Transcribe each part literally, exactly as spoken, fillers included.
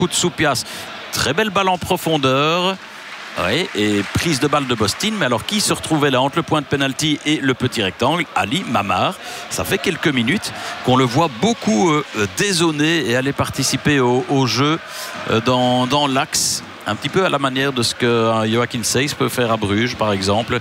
Koutsoupias, très belle balle en profondeur. Oui, et prise de balle de Bostin. Mais alors, qui se retrouvait là entre le point de pénalty et le petit rectangle? Ali Mamar. Ça fait quelques minutes qu'on le voit beaucoup euh, désonner et aller participer au, au jeu euh, dans, dans l'axe. Un petit peu à la manière de ce que euh, Joachim Seyss peut faire à Bruges, par exemple,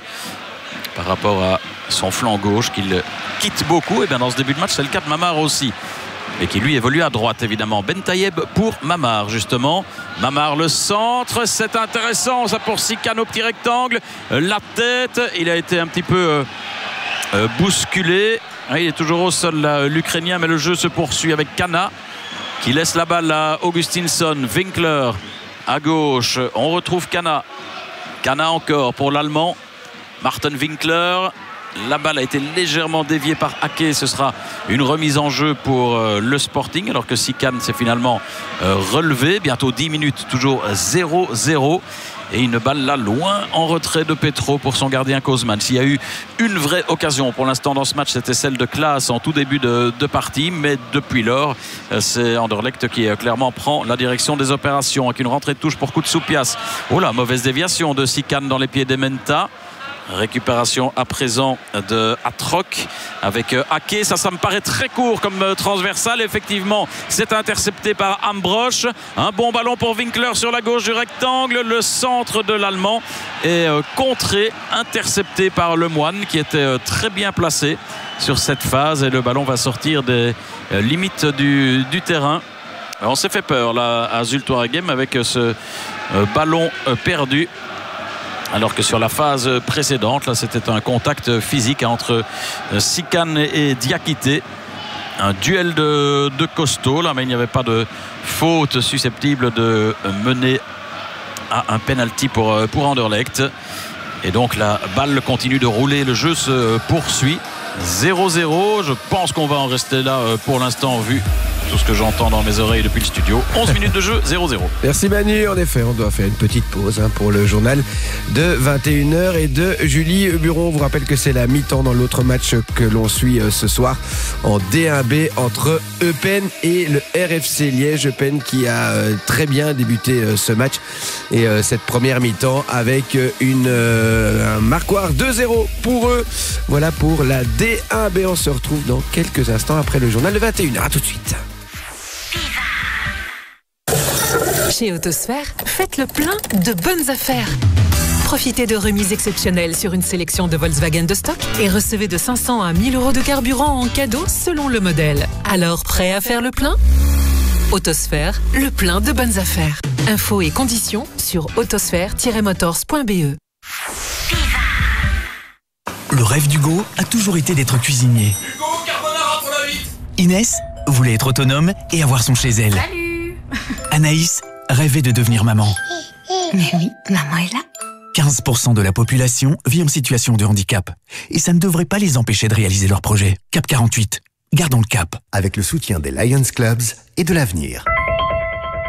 par rapport à son flanc gauche qu'il quitte beaucoup. Et bien dans ce début de match, c'est le cas de Mamar aussi. Et qui lui évolue à droite évidemment. Ben Taïeb pour Mamar justement. Mamar le centre, c'est intéressant ça pour Sikan au petit rectangle. La tête, il a été un petit peu euh, euh, bousculé. Il est toujours au sol l'Ukrainien, mais le jeu se poursuit avec Kana qui laisse la balle à Augustinsson. Winkler à gauche, on retrouve Kana. Kana encore pour l'Allemand. Martin Winkler. La balle a été légèrement déviée par Ake. Ce sera une remise en jeu pour euh, le Sporting, alors que Sikan s'est finalement euh, relevé. Bientôt dix minutes, toujours zéro zéro. Et une balle là loin en retrait de Petro pour son gardien Kozman. S'il y a eu une vraie occasion pour l'instant dans ce match, c'était celle de Klaas en tout début de, de partie. Mais depuis lors, c'est Anderlecht qui clairement prend la direction des opérations avec une rentrée de touche pour Koutsoupias. Oh là, mauvaise déviation de Sikan dans les pieds d'Ementa. Récupération à présent de Atroc avec Ake. Ça, ça me paraît très court comme transversal. Effectivement, c'est intercepté par Ambrosch. Un bon ballon pour Winkler sur la gauche du rectangle. Le centre de l'Allemand est contré, intercepté par Lemoine qui était très bien placé sur cette phase. Et le ballon va sortir des limites du, du terrain. Alors, on s'est fait peur là à Zulte Waregem avec ce ballon perdu. Alors que sur la phase précédente, là, c'était un contact physique entre Sikan et Diakité. Un duel de, de costaud, là, mais il n'y avait pas de faute susceptible de mener à un penalty pour, pour Anderlecht. Et donc la balle continue de rouler, le jeu se poursuit. zéro zéro, je pense qu'on va en rester là pour l'instant vu tout ce que j'entends dans mes oreilles depuis le studio. onze minutes de jeu, zéro zéro. Merci Manu, en effet on doit faire une petite pause hein, pour le journal de vingt et une heures et de Julie Buron. On vous rappelle que c'est la mi-temps dans l'autre match que l'on suit euh, ce soir en D un B entre Eupen et le R F C Liège. Eupen qui a euh, très bien débuté euh, ce match et euh, cette première mi-temps avec une, euh, un marquoir deux zéro pour eux. Voilà pour la D un B. On se retrouve dans quelques instants après le journal de vingt et une heures. À tout de suite. Chez Autosphère, faites le plein de bonnes affaires. Profitez de remises exceptionnelles sur une sélection de Volkswagen de stock et recevez de cinq cents à mille euros de carburant en cadeau selon le modèle. Alors, prêt à faire le plein? Autosphère, le plein de bonnes affaires. Infos et conditions sur autosphère tiret motors point b e. Le rêve d'Hugo a toujours été d'être cuisinier. Hugo, carbonara pour la huit. Inès voulait être autonome et avoir son chez elle. Salut. Anaïs rêvait de devenir maman. Mais oui, maman est là. quinze pour cent de la population vit en situation de handicap. Et ça ne devrait pas les empêcher de réaliser leurs projets. Cap quarante-huit, gardons le cap. Avec le soutien des Lions Clubs et de l'avenir.